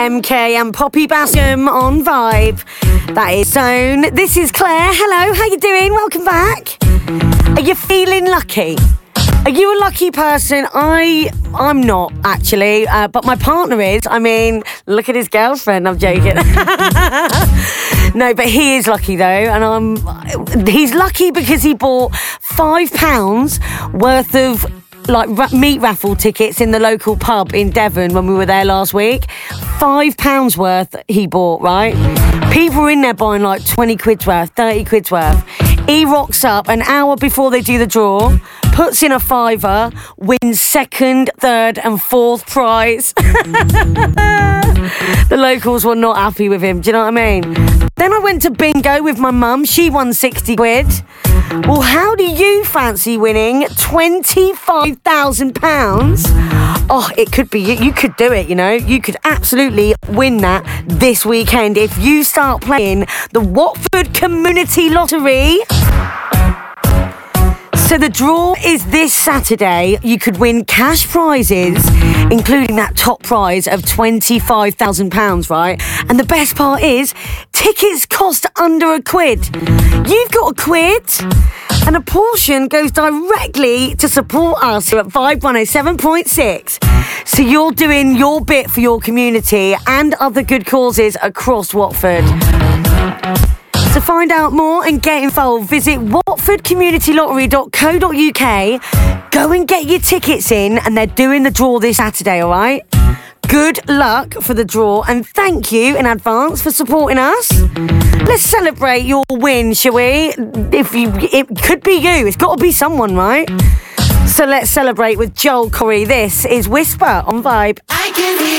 MK and Poppy Bassam on Vibe. That is Zone. This is Claire. Hello, how you doing? Welcome back. Are you feeling lucky? Are you a lucky person? I'm not, actually, but my partner is. I mean, look at his girlfriend. I'm joking. No, but he is lucky, though, and he's lucky because he bought £5 worth of meat raffle tickets in the local pub in Devon when we were there last week. £5 worth he bought, right? People were in there buying like 20 quid's worth, 30 quid's worth. He rocks up an hour before they do the draw, puts in a fiver, wins second, third and fourth prize. The locals were not happy with him, do you know what I mean? Then I went to bingo with my mum. She won 60 quid. Well, how do you fancy winning £25,000? Oh, it could be, you could do it, you know. You could absolutely win that this weekend if you start playing the Watford Community Lottery. So the draw is this Saturday. You could win cash prizes, including that top prize of £25,000, right? And the best part is, tickets cost under a quid. You've got a quid, and a portion goes directly to support us here at Vibe 107.6. So you're doing your bit for your community and other good causes across Watford. To find out more and get involved, visit watfordcommunitylottery.co.uk. Go and get your tickets in, and they're doing the draw this Saturday, all right? Good luck for the draw, and thank you in advance for supporting us. Let's celebrate your win, shall we? It could be you. It's got to be someone, right? So let's celebrate with Joel Corey. This is Whisper on Vibe. I can hear